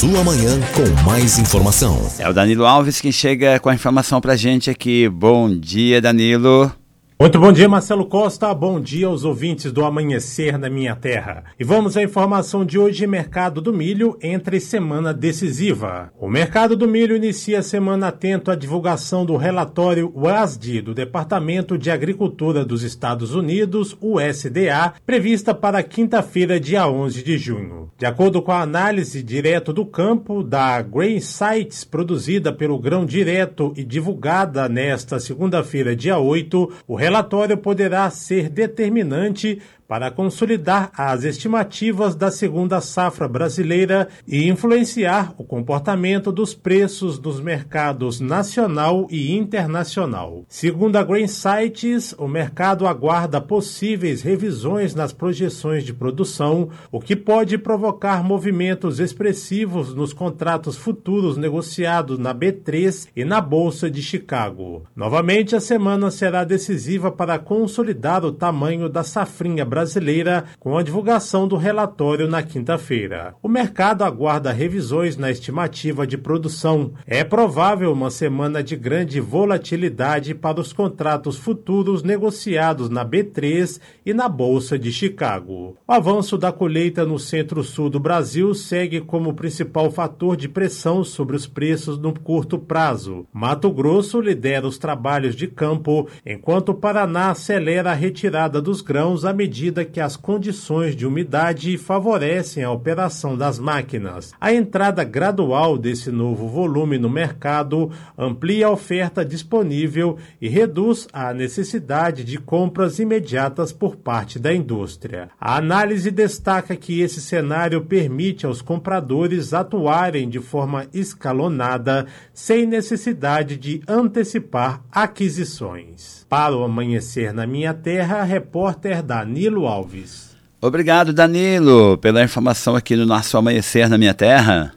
sua manhã com mais informação. É o Danilo Alves que chega com a informação pra gente aqui. Bom dia, Danilo. Muito bom dia, Marcelo Costa. Bom dia aos ouvintes do Amanhecer na Minha Terra. E vamos à informação de hoje. Mercado do milho entra em semana decisiva. O mercado do milho inicia a semana atento à divulgação do relatório WASDE do Departamento de Agricultura dos Estados Unidos, USDA, prevista para quinta-feira, dia 11 de junho. De acordo com a análise direto do campo da Grainsights, produzida pelo Grão Direto e divulgada nesta segunda-feira, dia 8, o relatório poderá ser determinante para consolidar as estimativas da segunda safra brasileira e influenciar o comportamento dos preços nos mercados nacional e internacional. Segundo a Grainsights, o mercado aguarda possíveis revisões nas projeções de produção, o que pode provocar movimentos expressivos nos contratos futuros negociados na B3 e na Bolsa de Chicago. Novamente, a semana será decisiva para consolidar o tamanho da safrinha brasileira com a divulgação do relatório na quinta-feira. O mercado aguarda revisões na estimativa de produção. É provável uma semana de grande volatilidade para os contratos futuros negociados na B3 e na Bolsa de Chicago. O avanço da colheita no centro-sul do Brasil segue como principal fator de pressão sobre os preços no curto prazo. Mato Grosso lidera os trabalhos de campo, enquanto o Paraná acelera a retirada dos grãos à medida que as condições de umidade favorecem a operação das máquinas. A entrada gradual desse novo volume no mercado amplia a oferta disponível e reduz a necessidade de compras imediatas por parte da indústria. A análise destaca que esse cenário permite aos compradores atuarem de forma escalonada, sem necessidade de antecipar aquisições. Para o Amanhecer na Minha Terra, repórter Danilo Alves. Obrigado, Danilo, pela informação aqui no nosso Amanhecer na Minha Terra.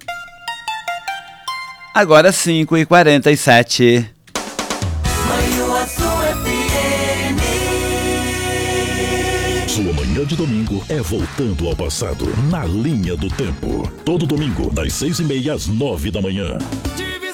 Agora 5h47. Sua manhã de domingo é voltando ao passado, na linha do tempo. Todo domingo, das 6h30 às 9 da manhã.